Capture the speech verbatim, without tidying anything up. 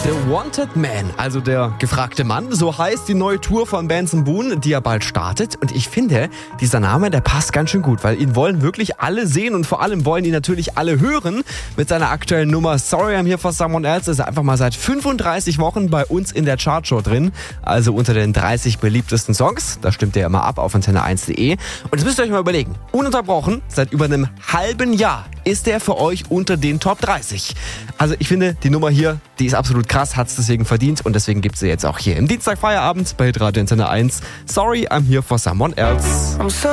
The Wanted Man, also der gefragte Mann, so heißt die neue Tour von Benson Boone, die ja bald startet. Und ich finde, dieser Name, der passt ganz schön gut, weil ihn wollen wirklich alle sehen und vor allem wollen ihn natürlich alle hören. Mit seiner aktuellen Nummer Sorry, I'm Here for Someone Else ist er einfach mal seit fünfunddreißig Wochen bei uns in der Chartshow drin. Also unter den dreißig beliebtesten Songs. Da stimmt er immer ab auf antenne eins punkt de. Und jetzt müsst ihr euch mal überlegen, ununterbrochen, seit über einem halben Jahr ist er für euch unter den Top dreißig. Also ich finde, die Nummer hier, die ist absolut krass, hat es deswegen verdient und deswegen gibt es sie jetzt auch hier im Dienstagfeierabend bei Hitradio Antenne eins. Sorry, I'm Here for Someone Else.